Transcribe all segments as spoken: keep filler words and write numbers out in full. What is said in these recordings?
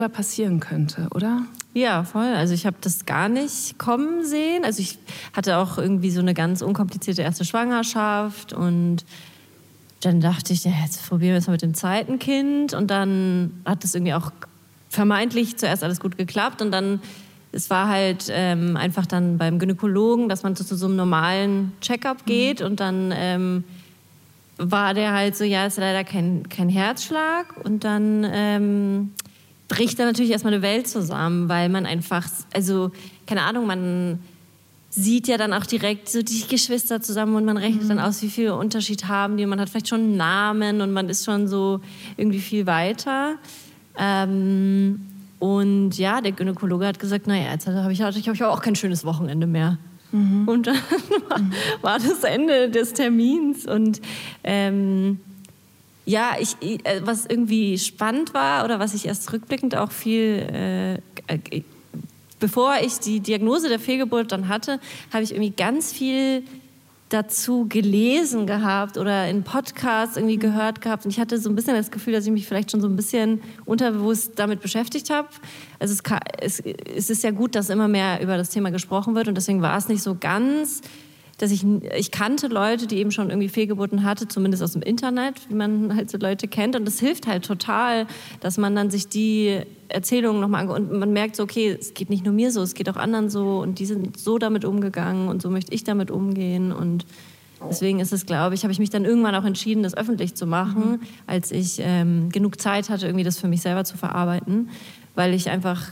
passieren könnte, oder? Ja, voll. Also ich habe das gar nicht kommen sehen. Also ich hatte auch irgendwie so eine ganz unkomplizierte erste Schwangerschaft und dann dachte ich, ja, jetzt probieren wir es mal mit dem zweiten Kind und dann hat das irgendwie auch vermeintlich zuerst alles gut geklappt und dann, es war halt ähm, einfach dann beim Gynäkologen, dass man zu, zu so einem normalen Check-up geht mhm. und dann ähm, war der halt so, ja, ist leider kein, kein Herzschlag und dann ähm, bricht da natürlich erstmal eine Welt zusammen, weil man einfach, also keine Ahnung, man sieht ja dann auch direkt so die Geschwister zusammen und man rechnet mhm. dann aus, wie viel Unterschied haben die. Man hat vielleicht schon einen Namen und man ist schon so irgendwie viel weiter. Ähm, und ja, der Gynäkologe hat gesagt, naja, jetzt habe ich, ich hab auch kein schönes Wochenende mehr. Mhm. Und dann war, mhm. war das Ende des Termins. Und ähm, ja, ich, was irgendwie spannend war oder was ich erst rückblickend auch viel... Äh, äh, Bevor ich die Diagnose der Fehlgeburt dann hatte, habe ich irgendwie ganz viel dazu gelesen gehabt oder in Podcasts irgendwie gehört gehabt. Und ich hatte so ein bisschen das Gefühl, dass ich mich vielleicht schon so ein bisschen unterbewusst damit beschäftigt habe. Also es, kann, es, es ist ja gut, dass immer mehr über das Thema gesprochen wird. Und deswegen war es nicht so ganz, dass ich, ich kannte Leute, die eben schon irgendwie Fehlgeburten hatte, zumindest aus dem Internet, wie man halt so Leute kennt. Und das hilft halt total, dass man dann sich die Erzählungen nochmal anguckt. Und man merkt so, okay, es geht nicht nur mir so, es geht auch anderen so. Und die sind so damit umgegangen und so möchte ich damit umgehen. Und deswegen ist es, glaube ich, habe ich mich dann irgendwann auch entschieden, das öffentlich zu machen, mhm. als ich ähm, genug Zeit hatte, irgendwie das für mich selber zu verarbeiten. Weil ich einfach...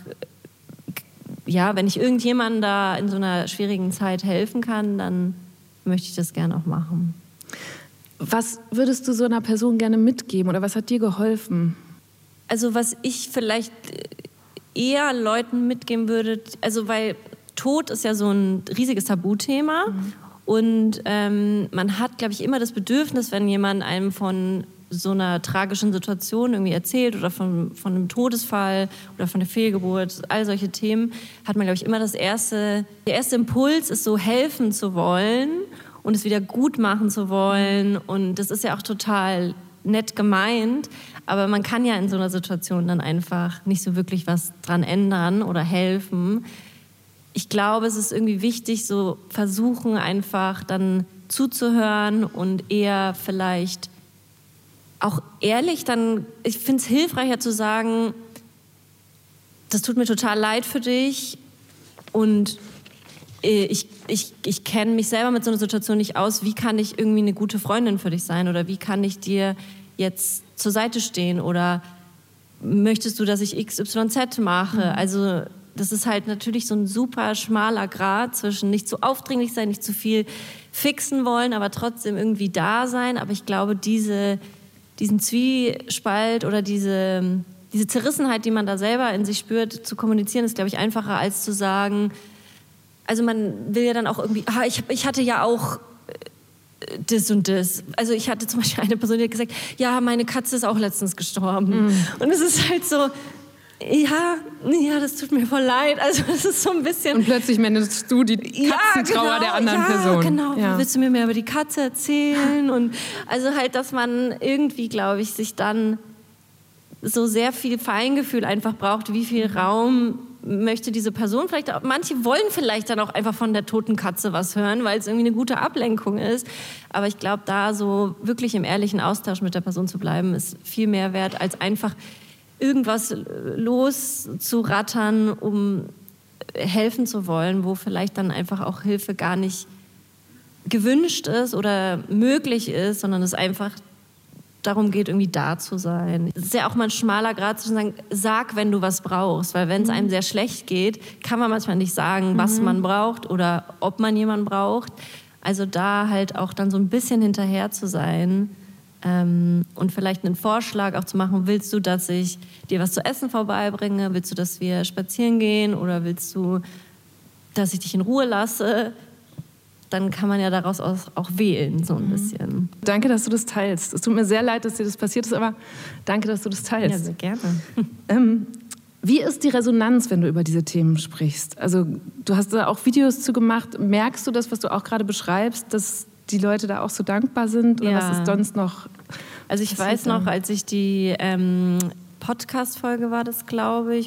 Ja, wenn ich irgendjemandem da in so einer schwierigen Zeit helfen kann, dann möchte ich das gerne auch machen. Was würdest du so einer Person gerne mitgeben oder was hat dir geholfen? Also was ich vielleicht eher Leuten mitgeben würde, also weil Tod ist ja so ein riesiges Tabuthema mhm. und ähm, man hat, glaube ich, immer das Bedürfnis, wenn jemand einem von so einer tragischen Situation irgendwie erzählt oder von, von einem Todesfall oder von der Fehlgeburt, all solche Themen, hat man, glaube ich, immer das erste, der erste Impuls ist so, helfen zu wollen und es wieder gut machen zu wollen. Und das ist ja auch total nett gemeint, aber man kann ja in so einer Situation dann einfach nicht so wirklich was dran ändern oder helfen. Ich glaube, es ist irgendwie wichtig, so versuchen einfach dann zuzuhören und eher vielleicht auch ehrlich, dann, ich finde es hilfreicher zu sagen, das tut mir total leid für dich und ich, ich, ich kenne mich selber mit so einer Situation nicht aus, wie kann ich irgendwie eine gute Freundin für dich sein oder wie kann ich dir jetzt zur Seite stehen oder möchtest du, dass ich X Y Z mache? Mhm. Also das ist halt natürlich so ein super schmaler Grat zwischen nicht zu aufdringlich sein, nicht zu viel fixen wollen, aber trotzdem irgendwie da sein. Aber ich glaube, diese diesen Zwiespalt oder diese, diese Zerrissenheit, die man da selber in sich spürt, zu kommunizieren, ist, glaube ich, einfacher als zu sagen, also man will ja dann auch irgendwie, ah, ich, ich hatte ja auch das und das. Also ich hatte zum Beispiel eine Person, die hat gesagt, ja, meine Katze ist auch letztens gestorben. Mm. Und es ist halt so, ja, ja, das tut mir voll leid. Also das ist so ein bisschen... Und plötzlich managst du die Katzentrauer ja, genau, der anderen ja, Person. Genau. Ja, willst du mir mehr über die Katze erzählen? Und also halt, dass man irgendwie, glaube ich, sich dann so sehr viel Feingefühl einfach braucht, wie viel Raum möchte diese Person vielleicht auch, manche wollen vielleicht dann auch einfach von der toten Katze was hören, weil es irgendwie eine gute Ablenkung ist. Aber ich glaube, da so wirklich im ehrlichen Austausch mit der Person zu bleiben, ist viel mehr wert, als einfach irgendwas loszurattern, um helfen zu wollen, wo vielleicht dann einfach auch Hilfe gar nicht gewünscht ist oder möglich ist, sondern es einfach darum geht, irgendwie da zu sein. Es ist ja auch mal ein schmaler Grad zu sagen, sag, wenn du was brauchst. Weil wenn es einem sehr schlecht geht, kann man manchmal nicht sagen, was mhm. man braucht oder ob man jemanden braucht. Also da halt auch dann so ein bisschen hinterher zu sein ähm, und vielleicht einen Vorschlag auch zu machen. Willst du, dass ich dir was zu essen vorbeibringe? Willst du, dass wir spazieren gehen? Oder willst du, dass ich dich in Ruhe lasse? Dann kann man ja daraus auch wählen, so ein bisschen. Danke, dass du das teilst. Es tut mir sehr leid, dass dir das passiert ist, aber danke, dass du das teilst. Ja, sehr gerne. Ähm, wie ist die Resonanz, wenn du über diese Themen sprichst? Also du hast da auch Videos zu gemacht. Merkst du das, was du auch gerade beschreibst, dass die Leute da auch so dankbar sind? Oder ja. was ist sonst noch? Also ich weiß noch, als ich die ähm, Podcast-Folge war das, glaube ich,